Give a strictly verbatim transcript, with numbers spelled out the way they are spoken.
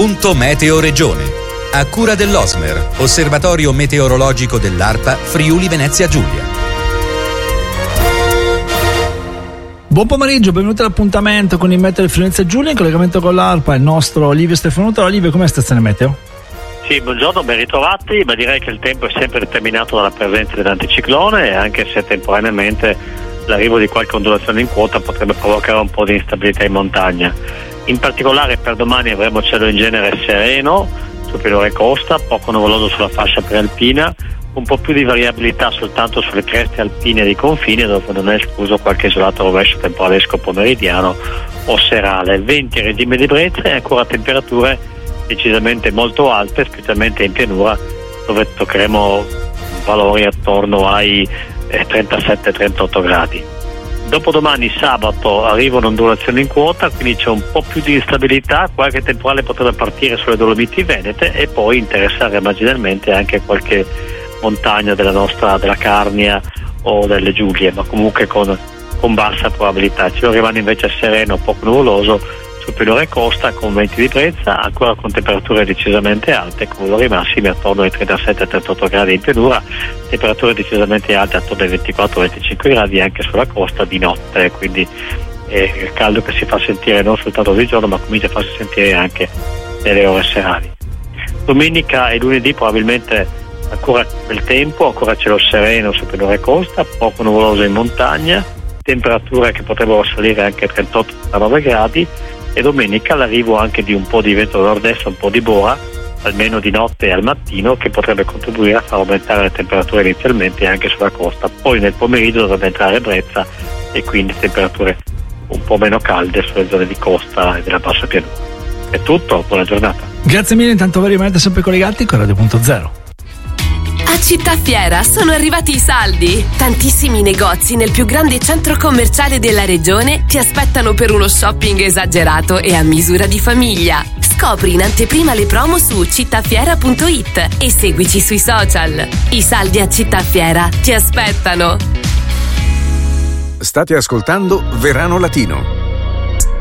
Punto Meteo Regione. A cura dell'Osmer, Osservatorio Meteorologico dell'ARPA Friuli Venezia Giulia. Buon pomeriggio, benvenuti all'appuntamento con il Meteo di Friuli Venezia Giulia, in collegamento con l'ARPA il nostro Livio Stefanuto. Livio, com'è stazione meteo? Sì, buongiorno, ben ritrovati. Ma direi che il tempo è sempre determinato dalla presenza dell'anticiclone, anche se temporaneamente l'arrivo di qualche ondulazione in quota potrebbe provocare un po' di instabilità in montagna. In particolare per domani avremo cielo in genere sereno superiore costa, poco nuvoloso sulla fascia prealpina, un po' più di variabilità soltanto sulle creste alpine dei confini, dove non è escluso qualche isolato rovescio temporalesco pomeridiano o serale. Venti in regime di brezza e ancora temperature decisamente molto alte, specialmente in pianura, dove toccheremo valori attorno ai eh, trentasette trentotto gradi. Dopodomani sabato arriva un'ondulazione in quota, quindi c'è un po' più di instabilità, qualche temporale potrebbe partire sulle Dolomiti Venete e poi interessare marginalmente anche qualche montagna della nostra, della Carnia o delle Giulie, ma comunque con, con bassa probabilità. Cielo rimane invece sereno, poco nuvoloso, superiore costa con venti di brezza, ancora con temperature decisamente alte, con valori massimi attorno ai trentasette trentotto gradi in pianura, temperature decisamente alte attorno ai ventiquattro venticinque gradi anche sulla costa di notte, quindi è il caldo che si fa sentire non soltanto di giorno, ma comincia a farsi sentire anche nelle ore serali. Domenica e lunedì probabilmente ancora bel tempo, ancora cielo sereno superiore costa, poco nuvoloso in montagna, temperature che potrebbero salire anche a trentotto trentanove gradi, e domenica l'arrivo anche di un po' di vento nord-est, un po' di boa, almeno di notte e al mattino, che potrebbe contribuire a far aumentare le temperature inizialmente anche sulla costa. Poi nel pomeriggio dovrebbe entrare brezza e quindi temperature un po' meno calde sulle zone di costa e della bassa pianura. È tutto, buona giornata. Grazie mille, intanto voi rimanete sempre collegati con Radio Punto Zero. A Città Fiera sono arrivati i saldi. Tantissimi negozi nel più grande centro commerciale della regione ti aspettano per uno shopping esagerato e a misura di famiglia. Scopri in anteprima le promo su cittafiera punto it e seguici sui social. I saldi a Città Fiera ti aspettano. State ascoltando Verano Latino.